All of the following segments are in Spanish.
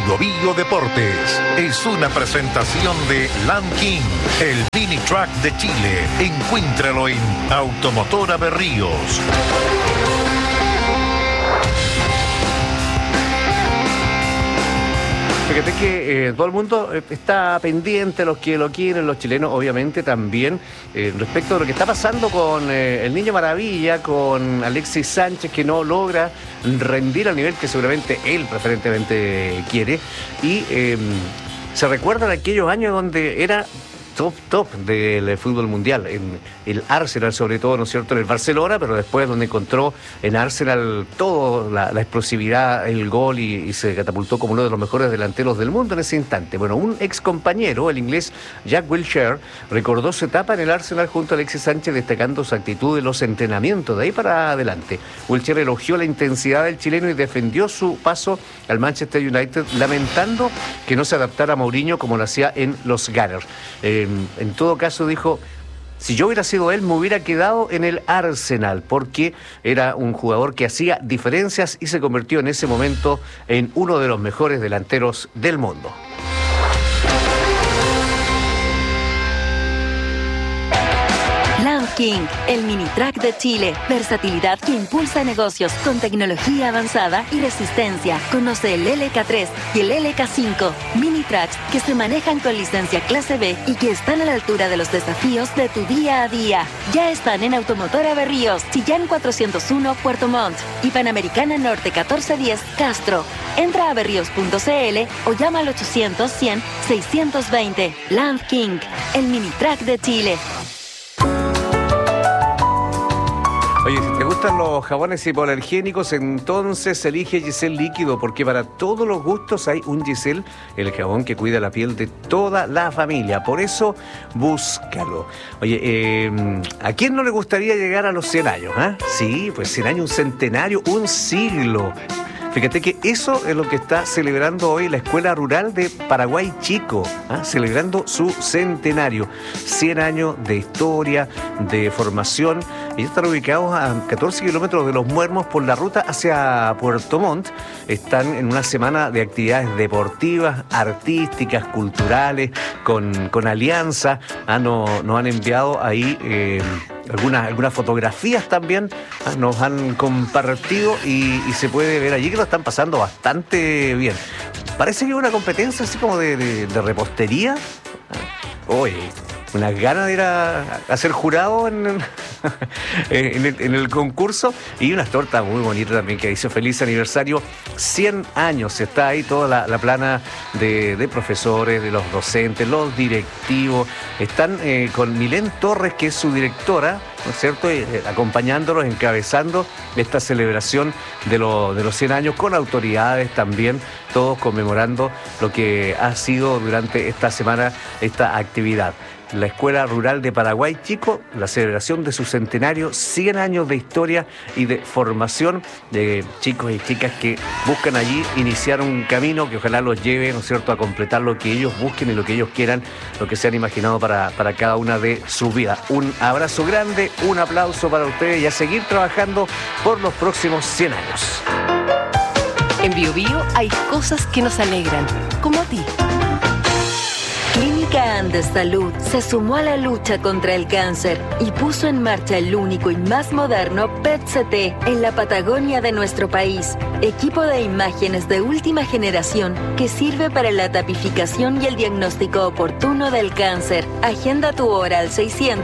Bio Bio Deportes es una presentación de Land King, el mini truck de Chile. Encuéntralo en Automotora Berríos. Fíjate que todo el mundo está pendiente, los que lo quieren, los chilenos obviamente también, respecto de lo que está pasando con el Niño Maravilla, con Alexis Sánchez, que no logra rendir al nivel que seguramente él preferentemente quiere. Y se recuerdan aquellos años donde era top del fútbol mundial, en el Arsenal sobre todo, ¿no es cierto?, en el Barcelona, pero después donde encontró en Arsenal toda la explosividad, el gol y se catapultó como uno de los mejores delanteros del mundo en ese instante. Bueno, un ex compañero, el inglés Jack Wilshere, recordó su etapa en el Arsenal junto a Alexis Sánchez, destacando su actitud en los entrenamientos de ahí para adelante. Wilshere elogió la intensidad del chileno y defendió su paso al Manchester United, lamentando que no se adaptara a Mourinho como lo hacía en los Gunners. En todo caso dijo, si yo hubiera sido él me hubiera quedado en el Arsenal, porque era un jugador que hacía diferencias y se convirtió en ese momento en uno de los mejores delanteros del mundo. Land King, el mini truck de Chile. Versatilidad que impulsa negocios con tecnología avanzada y resistencia. Conoce el LK3 y el LK5. Mini trucks que se manejan con licencia clase B y que están a la altura de los desafíos de tu día a día. Ya están en Automotora Berríos, Chillán 401, Puerto Montt y Panamericana Norte 1410, Castro. Entra a berríos.cl o llama al 800-100-620. Land King, el mini truck de Chile. Oye, si te gustan los jabones hipoalergénicos, entonces elige Giselle Líquido, porque para todos los gustos hay un Giselle, el jabón que cuida la piel de toda la familia. Por eso, búscalo. Oye, ¿a quién no le gustaría llegar a los 100 años? Sí, pues 100 años, un centenario, un siglo. Fíjate que eso es lo que está celebrando hoy la Escuela Rural de Paraguay Chico, celebrando su centenario. 100 años de historia, de formación. Ellos están ubicados a 14 kilómetros de Los Muermos por la ruta hacia Puerto Montt. Están en una semana de actividades deportivas, artísticas, culturales, con alianza. Nos han enviado ahí algunas fotografías también, nos han compartido y se puede ver allí que lo están pasando bastante bien. Parece que es una competencia así como de repostería. Oye, unas ganas de ir a ser jurado en el concurso, y unas tortas muy bonitas también que dice feliz aniversario, 100 años. Está ahí toda la plana de profesores, de los docentes, los directivos. Están con Milén Torres, que es su directora, ¿no es cierto?, acompañándolos, encabezando esta celebración de los 100 años, con autoridades también, todos conmemorando lo que ha sido durante esta semana esta actividad. La Escuela Rural de Paraguay Chico, la celebración de su centenario, 100 años de historia y de formación de chicos y chicas que buscan allí iniciar un camino que ojalá los lleve, ¿no es cierto?, a completar lo que ellos busquen y lo que ellos quieran, lo que se han imaginado para cada una de sus vidas. Un abrazo grande, un aplauso para ustedes y a seguir trabajando por los próximos 100 años. En Bio Bio hay cosas que nos alegran, como a ti. Clínica Andes Salud se sumó a la lucha contra el cáncer y puso en marcha el único y más moderno PET-CT en la Patagonia de nuestro país. Equipo de imágenes de última generación que sirve para la tipificación y el diagnóstico oportuno del cáncer. Agenda tu hora al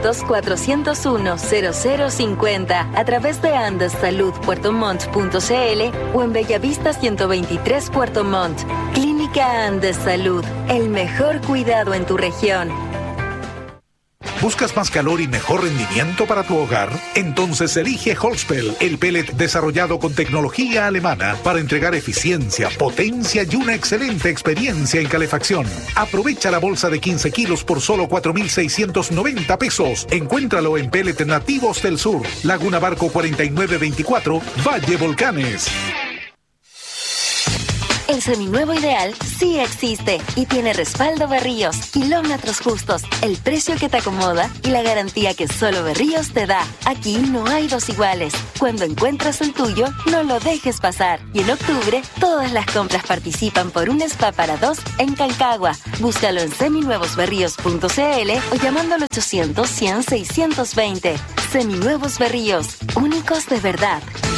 600-401-0050 a través de andessaludpuertomont.cl o en Bellavista 123 Puerto Montt. Clínica Andes Salud, el mejor cuidado en tu región. ¿Buscas más calor y mejor rendimiento para tu hogar? Entonces elige Holzpel, el pellet desarrollado con tecnología alemana para entregar eficiencia, potencia y una excelente experiencia en calefacción. Aprovecha la bolsa de 15 kilos por solo 4,690 pesos. Encuéntralo en Pellet Nativos del Sur, Laguna Barco 4924, Valle Volcanes. El seminuevo ideal sí existe y tiene respaldo Berríos, kilómetros justos, el precio que te acomoda y la garantía que solo Berríos te da. Aquí no hay dos iguales. Cuando encuentras el tuyo, no lo dejes pasar. Y en octubre, todas las compras participan por un spa para dos en Calcagua. Búscalo en seminuevosberríos.cl o llamando al 800-100-620. Seminuevos Berríos, únicos de verdad.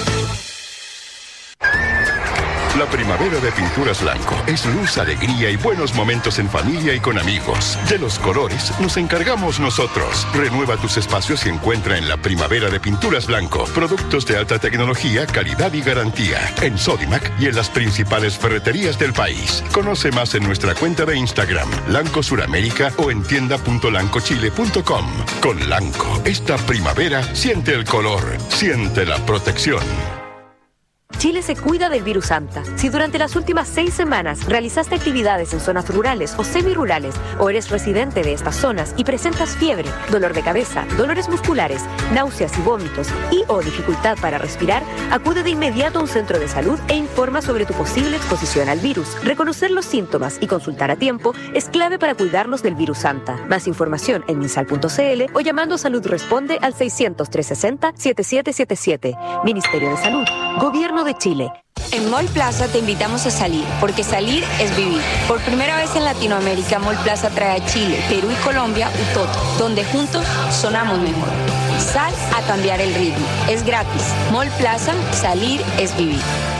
La primavera de Pinturas Blanco es luz, alegría y buenos momentos en familia y con amigos. De los colores nos encargamos nosotros. Renueva tus espacios y encuentra en la primavera de Pinturas Blanco productos de alta tecnología, calidad y garantía. En Sodimac y en las principales ferreterías del país. Conoce más en nuestra cuenta de Instagram, Lanco Suramérica, o en tienda.lancochile.com. Con Lanco, esta primavera siente el color, siente la protección. Chile se cuida del virus Anta. Si durante las últimas 6 semanas realizaste actividades en zonas rurales o semirurales o eres residente de estas zonas y presentas fiebre, dolor de cabeza, dolores musculares, náuseas y vómitos o dificultad para respirar, acude de inmediato a un centro de salud e informa sobre tu posible exposición al virus. Reconocer los síntomas y consultar a tiempo es clave para cuidarnos del virus Anta. Más información en minsal.cl o llamando a Salud Responde al 600-360-7777. Ministerio de Salud, Gobierno de Chile. En Mall Plaza te invitamos a salir, porque salir es vivir. Por primera vez en Latinoamérica, Mall Plaza trae a Chile, Perú y Colombia Utoto, donde juntos sonamos mejor. Sal a cambiar el ritmo. Es gratis. Mall Plaza, salir es vivir.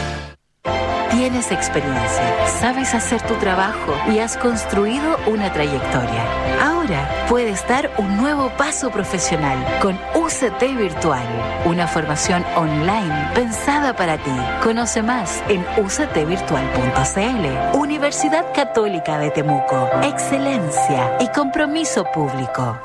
Tienes experiencia, sabes hacer tu trabajo y has construido una trayectoria. Ahora puedes dar un nuevo paso profesional con UCT Virtual, una formación online pensada para ti. Conoce más en uctvirtual.cl. Universidad Católica de Temuco. Excelencia y compromiso público.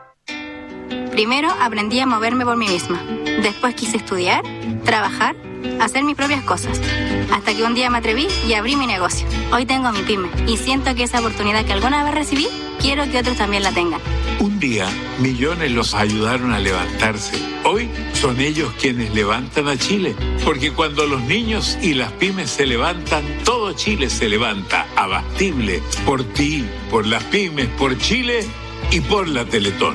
Primero aprendí a moverme por mí misma. Después quise estudiar, trabajar, hacer mis propias cosas. Hasta que un día me atreví y abrí mi negocio. Hoy tengo mi pyme y siento que esa oportunidad que alguna vez recibí, quiero que otros también la tengan. Un día, millones los ayudaron a levantarse. Hoy son ellos quienes levantan a Chile. Porque cuando los niños y las pymes se levantan, todo Chile se levanta. Abastible. Por ti, por las pymes, por Chile y por la Teletón.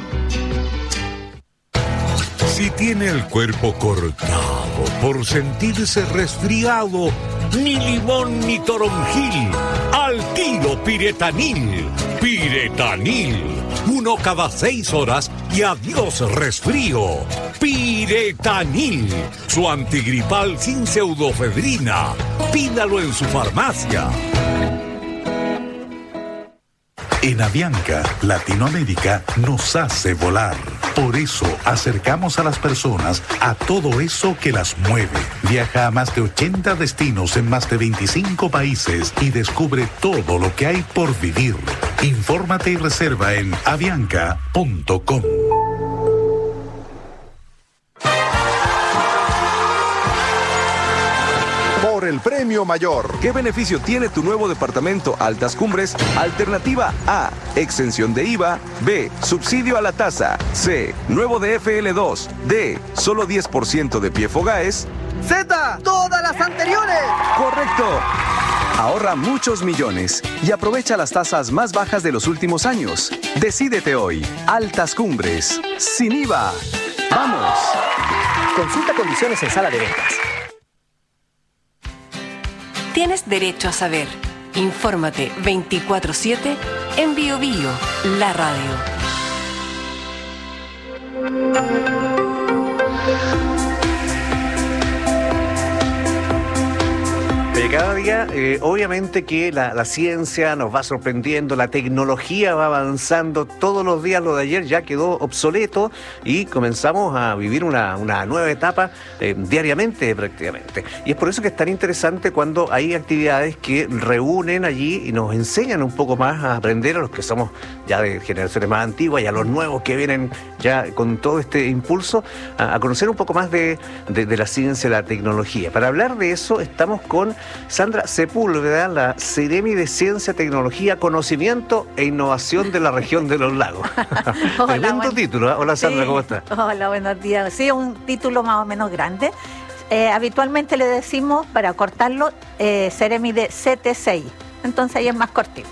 Si tiene el cuerpo cortado por sentirse resfriado, ni limón ni toronjil, al tiro Piretanil. Piretanil, 1 cada 6 horas y adiós resfrío. Piretanil, su antigripal sin pseudofedrina. Pídalo en su farmacia. En Avianca, Latinoamérica nos hace volar. Por eso acercamos a las personas a todo eso que las mueve. Viaja a más de 80 destinos en más de 25 países y descubre todo lo que hay por vivir. Infórmate y reserva en avianca.com. Por el premio mayor. ¿Qué beneficio tiene tu nuevo departamento Altas Cumbres? Alternativa A, exención de IVA. B, subsidio a la tasa. C, nuevo DFL2. D, solo 10% de pie Fogaes. Z, todas las anteriores. Correcto. Ahorra muchos millones y aprovecha las tasas más bajas de los últimos años. Decídete hoy. Altas Cumbres. Sin IVA. ¡Vamos! Consulta condiciones en sala de ventas. Tienes derecho a saber. Infórmate 24/7 en Bio Bio, la radio. Cada día, obviamente que la ciencia nos va sorprendiendo, la tecnología va avanzando, todos los días lo de ayer ya quedó obsoleto y comenzamos a vivir una nueva etapa diariamente prácticamente. Y es por eso que es tan interesante cuando hay actividades que reúnen allí y nos enseñan un poco más a aprender a los que somos ya de generaciones más antiguas y a los nuevos que vienen ya con todo este impulso a conocer un poco más de la ciencia y la tecnología. Para hablar de eso estamos con Sandra Sepúlveda, la Seremi de Ciencia, Tecnología, Conocimiento e Innovación de la región de los lagos. Tremendo título, ¿eh? Hola Sandra, sí. ¿Cómo estás? Hola, buenos días. Sí, un título más o menos grande. habitualmente le decimos, para cortarlo, Ceremi de CT6. Entonces ahí es más cortito.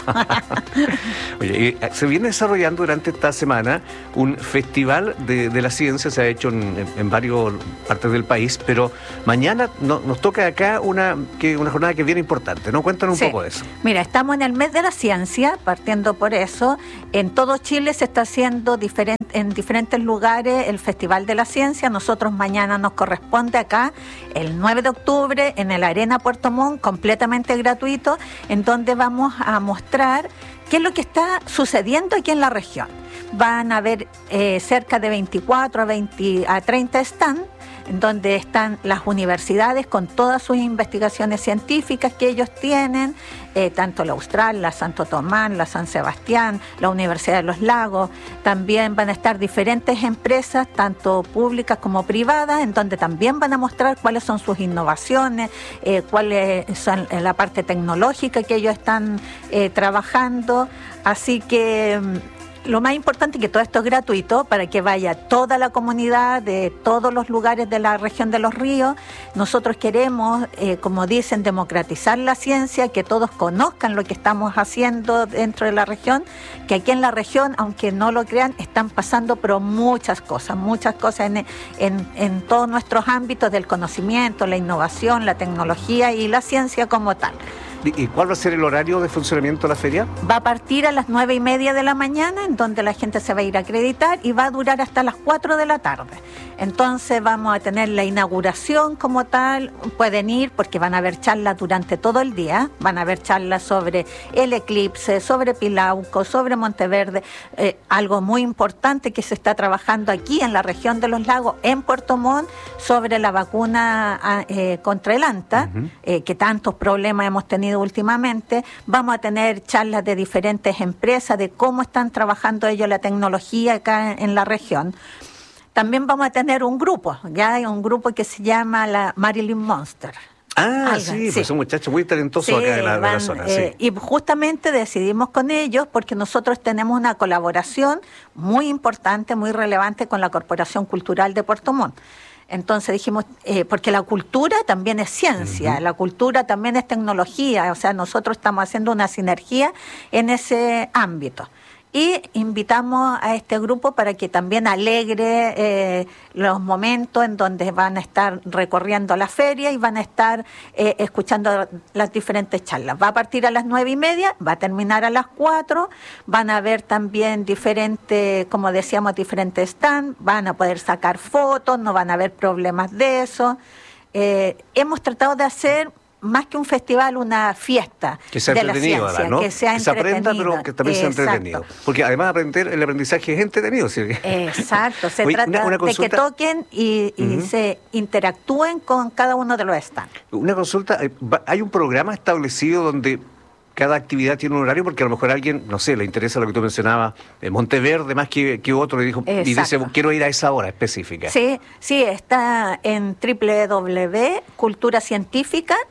Oye, se viene desarrollando durante esta semana un festival de la ciencia, se ha hecho en varias partes del país, pero mañana nos toca acá una jornada que viene importante, ¿no? Cuéntanos un poco de eso. Mira, estamos en el mes de la ciencia, partiendo por eso. En todo Chile se está haciendo en diferentes lugares el Festival de la Ciencia. Nosotros mañana nos corresponde acá, el 9 de octubre, en el Arena Puerto Montt, completamente gratuito, en donde vamos a mostrar qué es lo que está sucediendo aquí en la región. Van a haber cerca de 24 a 30 stands, en donde están las universidades con todas sus investigaciones científicas que ellos tienen, tanto la Austral, la Santo Tomás, la San Sebastián, la Universidad de los Lagos. También van a estar diferentes empresas, tanto públicas como privadas, en donde también van a mostrar cuáles son sus innovaciones, cuáles son la parte tecnológica que ellos están trabajando. Así que lo más importante es que todo esto es gratuito para que vaya toda la comunidad de todos los lugares de la región de los ríos. Nosotros queremos, como dicen, democratizar la ciencia, que todos conozcan lo que estamos haciendo dentro de la región, que aquí en la región, aunque no lo crean, están pasando pero muchas cosas en todos nuestros ámbitos del conocimiento, la innovación, la tecnología y la ciencia como tal. ¿Y cuál va a ser el horario de funcionamiento de la feria? Va a partir a las 9:30 de la mañana, en donde la gente se va a ir a acreditar, y va a durar hasta las 4 de la tarde. Entonces vamos a tener la inauguración como tal. Pueden ir porque van a haber charlas durante todo el día. Van a haber charlas sobre el eclipse, sobre Pilauco, sobre Monteverde. Algo muy importante que se está trabajando aquí en la región de los lagos, en Puerto Montt, sobre la vacuna contra el ANTA, que tantos problemas hemos tenido últimamente. Vamos a tener charlas de diferentes empresas, de cómo están trabajando ellos la tecnología acá en la región. También vamos a tener un grupo, ya hay un grupo que se llama la Marilyn Monster. Sí, pues son muchachos muy talentosos acá de la zona. Y justamente decidimos con ellos porque nosotros tenemos una colaboración muy importante, muy relevante con la Corporación Cultural de Puerto Montt. Entonces dijimos, porque la cultura también es ciencia, la cultura también es tecnología, o sea, nosotros estamos haciendo una sinergia en ese ámbito. Y invitamos a este grupo para que también alegre los momentos en donde van a estar recorriendo la feria y van a estar escuchando las diferentes charlas. Va a partir a las 9:30, va a terminar a las 4, van a ver también diferentes, como decíamos, diferentes stands, van a poder sacar fotos, no van a haber problemas de eso. Hemos tratado de hacer más que un festival, una fiesta que sea de la ciencia, ¿no? que sea que se aprenda, pero que también sea entretenido. Porque además el aprendizaje es entretenido. ¿Sí? Exacto, se trata de que toquen y se interactúen con cada uno de los stands. Una consulta, ¿hay un programa establecido donde cada actividad tiene un horario? Porque a lo mejor a alguien, no sé, le interesa lo que tú mencionabas, Monteverde más que otro, y dijo, y dice, quiero ir a esa hora específica. Sí, está en www.culturacientífica.cl.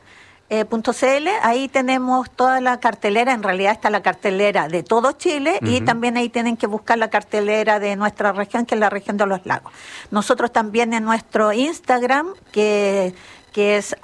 Ahí tenemos toda la cartelera. En realidad está la cartelera de todo Chile y también ahí tienen que buscar la cartelera de nuestra región, que es la región de los lagos. Nosotros también en nuestro Instagram, que es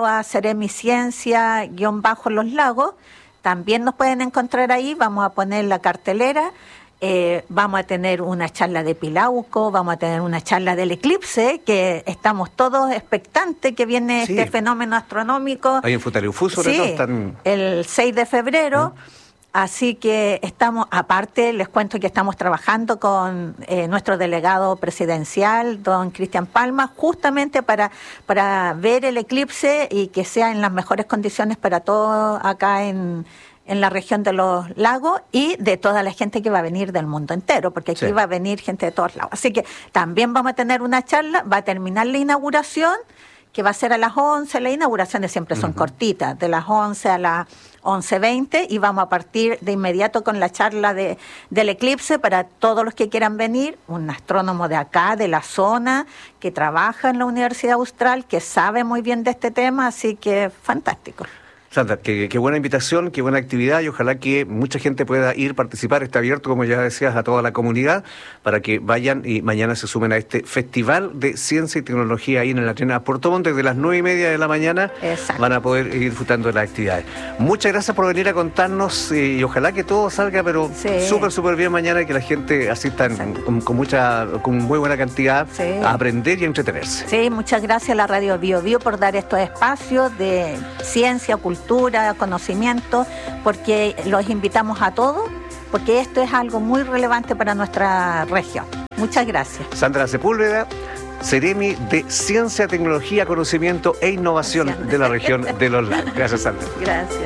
@ceremiciencia_los lagos, también nos pueden encontrar ahí. Vamos a poner la cartelera. Vamos a tener una charla de Pilauco, vamos a tener una charla del eclipse, que estamos todos expectantes que viene este fenómeno astronómico. Ahí en Futaleufú, sobre todo, están el 6 de febrero. Así que estamos, aparte, les cuento que estamos trabajando con nuestro delegado presidencial, don Cristian Palma, justamente para ver el eclipse y que sea en las mejores condiciones para todos acá en la región de los lagos y de toda la gente que va a venir del mundo entero, porque aquí va a venir gente de todos lados. Así que también vamos a tener una charla, va a terminar la inauguración, que va a ser a las 11, las inauguraciones siempre son cortitas, de las 11 a las 11:20, y vamos a partir de inmediato con la charla del eclipse para todos los que quieran venir, un astrónomo de acá, de la zona, que trabaja en la Universidad Austral, que sabe muy bien de este tema, así que fantástico. Sandra, qué buena invitación, qué buena actividad y ojalá que mucha gente pueda ir, participar. Está abierto, como ya decías, a toda la comunidad para que vayan y mañana se sumen a este Festival de Ciencia y Tecnología ahí en la Triana Puerto Montt. Desde las 9:30 de la mañana van a poder ir disfrutando de las actividades. Muchas gracias por venir a contarnos y ojalá que todo salga, pero súper bien mañana y que la gente asista con muy buena cantidad a aprender y a entretenerse. Sí, muchas gracias a la Radio Bio Bio por dar estos espacios de ciencia, cultura, conocimiento, porque los invitamos a todos, porque esto es algo muy relevante para nuestra región. Muchas gracias. Sandra Sepúlveda, Seremi de Ciencia, Tecnología, Conocimiento e Innovación de la región de Los Lagos. Gracias, Sandra. Gracias.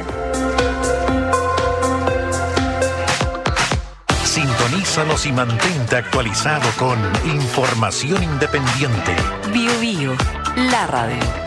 Sintonízanos y mantente actualizado con información independiente. Bio Bio, la radio.